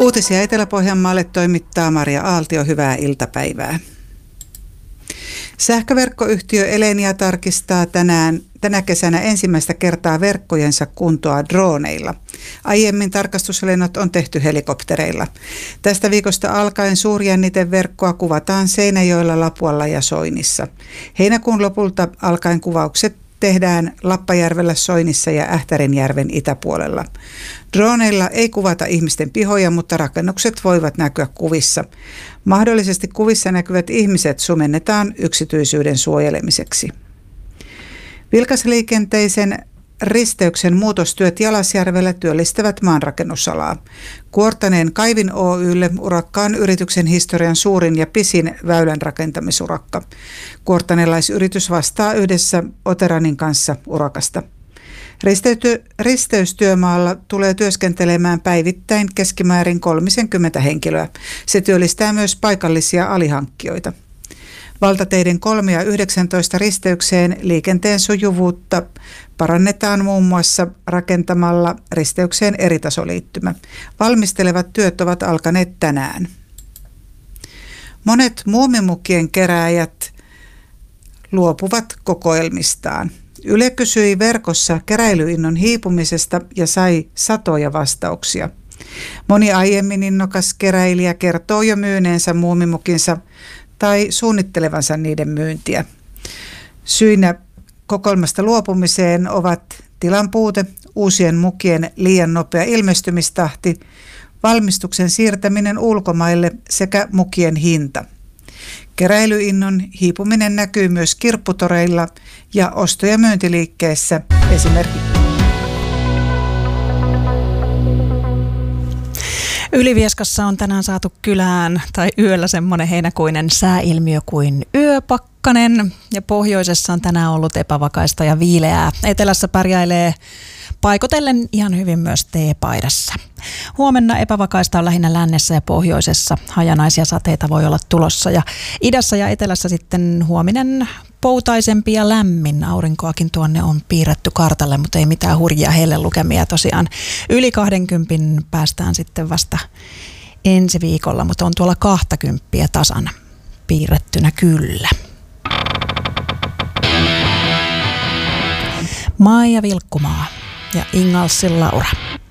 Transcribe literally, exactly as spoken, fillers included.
Uutisia Etelä-Pohjanmaalle toimittaa Maria Aaltio. Hyvää iltapäivää. Sähköverkkoyhtiö Elenia tarkistaa tänään, tänä kesänä ensimmäistä kertaa verkkojensa kuntoa droneilla. Aiemmin tarkastuslennot on tehty helikoptereilla. Tästä viikosta alkaen suurjänniteverkkoa kuvataan Seinäjoella, Lapualla ja Soinissa. Heinäkuun lopulta alkaen kuvaukset tehdään Lappajärvellä, Soinissa ja Ähtärinjärven itäpuolella. Droneilla ei kuvata ihmisten pihoja, mutta rakennukset voivat näkyä kuvissa. Mahdollisesti kuvissa näkyvät ihmiset sumennetaan yksityisyyden suojelemiseksi. Vilkasliikenteisen risteyksen muutostyöt Jalasjärvellä työllistävät maanrakennusalaa. Kuortaneen Kaivin Oy:lle urakka on yrityksen historian suurin ja pisin väylän rakentamisurakka. Kuortanelaisyritys vastaa yhdessä Oteranin kanssa urakasta. Risteyty- risteystyömaalla tulee työskentelemään päivittäin keskimäärin kolmekymmentä henkilöä. Se työllistää myös paikallisia alihankkijoita. Valtateiden kolme ja yhdeksäntoista risteykseen liikenteen sujuvuutta parannetaan muun muassa rakentamalla risteykseen eritasoliittymä. Valmistelevat työt ovat alkaneet tänään. Monet muumimukien kerääjät luopuvat kokoelmistaan. Yle kysyi verkossa keräilyinnon hiipumisesta ja sai satoja vastauksia. Moni aiemmin innokas keräilijä kertoo jo myyneensä muumimukinsa tai suunnittelevansa niiden myyntiä. Syinä kokoelmasta luopumiseen ovat tilan puute, uusien mukien liian nopea ilmestymistahti, valmistuksen siirtäminen ulkomaille sekä mukien hinta. Keräilyinnon hiipuminen näkyy myös kirpputoreilla ja osto- ja myyntiliikkeissä esimerkiksi. Ylivieskassa on tänään saatu kylään tai yöllä semmoinen heinäkuinen sääilmiö kuin yöpakkanen. Ja pohjoisessa on tänään ollut epävakaista ja viileää. Etelässä pärjäilee paikotellen ihan hyvin myös teepaidassa. Huomenna epävakaista on lähinnä lännessä ja pohjoisessa. Hajanaisia sateita voi olla tulossa. Ja idässä ja etelässä sitten huominen poutaisempi ja lämmin. Aurinkoakin tuonne on piirretty kartalle, mutta ei mitään hurjia hellelukemia tosiaan. Yli kahdenkympin päästään sitten vasta ensi viikolla, mutta on tuolla kahtakymppiä tasan piirrettynä kyllä. Maija Vilkkumaa ja Ingalsin Laura.